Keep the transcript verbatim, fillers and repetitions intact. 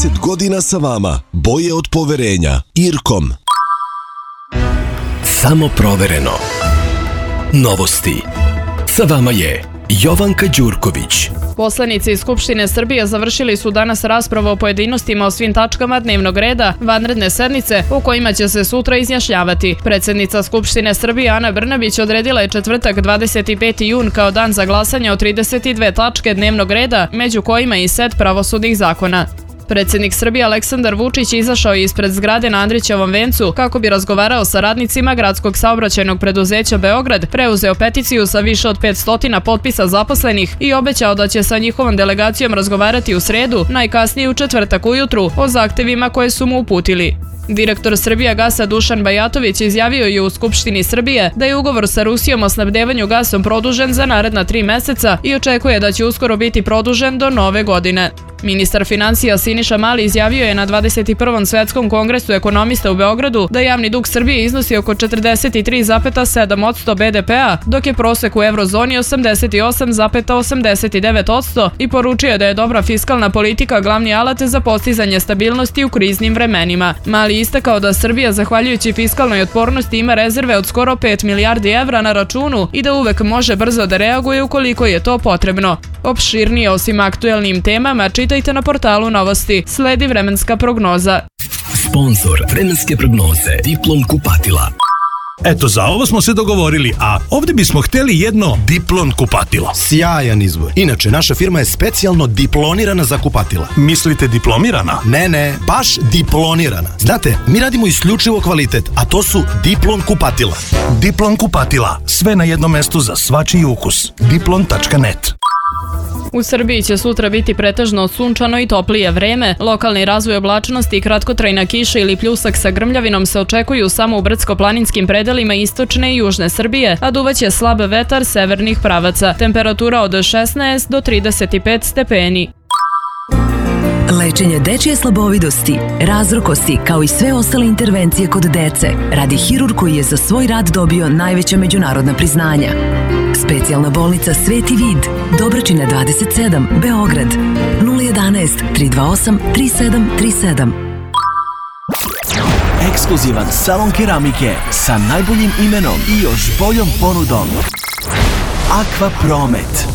trideset godina sa vama. Boje od poverenja. Irkom. Samo provereno. Novosti. Sa vama je Jovanka Đurković. Poslanici iz Skupštine Srbije završili su danas raspravu o pojedinostima o svim tačkama dnevnog reda vanredne sednice u kojima će se sutra izjašnjavati. Predsjednica Skupštine Srbije Ana Brnabić odredila je četvrtak dvadeset peti jun kao dan za glasanje o trideset dve tačke dnevnog reda, među kojima i set pravosudnih zakona. Predsjednik Srbije Aleksandar Vučić izašao je ispred zgrade na Andrićevom vencu kako bi razgovarao sa radnicima Gradskog saobraćajnog preduzeća Beograd, preuzeo peticiju sa više od petsto potpisa zaposlenih i obećao da će sa njihovom delegacijom razgovarati u sredu, najkasnije u četvrtak ujutru, o zahtevima koje su mu uputili. Direktor Srbijagasa Dušan Bajatović izjavio je u Skupštini Srbije da je ugovor sa Rusijom o snabdevanju gasom produžen za naredna tri meseca i očekuje da će uskoro biti produžen do nove godine. Ministar financija Siniša Mali izjavio je na dvadeset prvom svetskom kongresu ekonomista u Beogradu da javni dug Srbije iznosi oko četrdeset tri zarez sedam posto be de pea, dok je prosek u eurozoni osamdeset osam zarez osamdeset devet posto i poručio da je dobra fiskalna politika glavni alat za postizanje stabilnosti u kriznim vremenima. Mali istakao da Srbija, zahvaljujući fiskalnoj otpornosti, ima rezerve od skoro pet milijardi evra na računu i da uvek može brzo da reaguje ukoliko je to potrebno. Opširnije o svim aktuelnim temama čitajte na portalu Novosti. Sledi vremenska prognoza. Sponzor vremenske prognoze Diplom kupatila. Eto, za ovo smo se dogovorili, a ovdje bismo htjeli jedno Diplon kupatilo. Sjajan izbor. Inače, naša firma je specijalno diplonirana za kupatila. Mislite diplomirana? Ne, ne, baš diplonirana. Znate, mi radimo isključivo kvalitet, a to su Diplon kupatila. Diplon kupatila. Sve na jednom mestu za svačiji ukus. diplon tačka net. U Srbiji će sutra biti pretežno sunčano i toplije vreme. Lokalni razvoj oblačnosti i kratkotrajna kiša ili pljusak sa grmljavinom se očekuju samo u brdsko-planinskim predelima istočne i južne Srbije, a duvaće slab vetar severnih pravaca. Temperatura od šesnaest do trideset pet stepeni. Lečenje dečije slabovidosti, razrokosti, kao i sve ostale intervencije kod dece, radi hirurg koji je za svoj rad dobio najveća međunarodna priznanja. Specijalna bolnica Sveti Vid, Dobračina dvadeset sedam, Beograd, nula jedanaest, tri dva osam, tri sedam tri sedam. Ekskluzivan salon keramike sa najboljim imenom i još boljom ponudom. Aqua Promet.